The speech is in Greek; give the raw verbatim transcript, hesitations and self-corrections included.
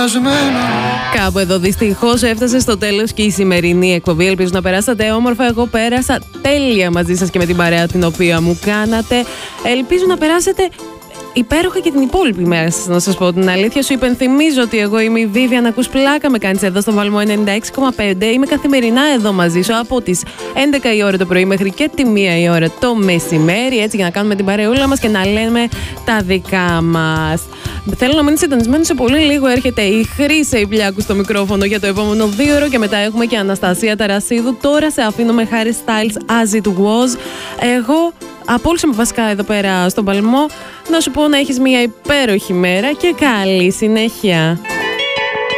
κουρασμένο. Κάπου εδώ δυστυχώς έφτασε στο τέλος και η σημερινή εκπομπή. Ελπίζω να περάσατε όμορφα. Εγώ πέρασα τέλεια μαζί σας και με την παρέα την οποία μου κάνατε. Ελπίζω να περάσετε υπέροχα και την υπόλοιπη μέρα σας, να σας πω την αλήθεια. Σου υπενθυμίζω ότι εγώ είμαι η Βίβια, να ακούς πλάκα με κάνεις εδώ στο Βαλμό ενενήντα έξι κόμμα πέντε. Είμαι καθημερινά εδώ μαζί σου από τις έντεκα η ώρα το πρωί μέχρι και τη μία η ώρα το μεσημέρι, έτσι για να κάνουμε την παρεούλα μας και να λέμε τα δικά μας. Θέλω να μείνει συντονισμένο, σε πολύ λίγο έρχεται η Χρύσα Ιππλιάκου στο μικρόφωνο για το επόμενο δύο ώρο και μετά έχουμε και Αναστασία Ταρασίδου. Τώρα σε αφήνω με Harry Styles As It Was. Εγώ απόλυσα με βασικά εδώ πέρα στον Παλμό. Να σου πω να έχεις μια υπέροχη μέρα και καλή συνέχεια.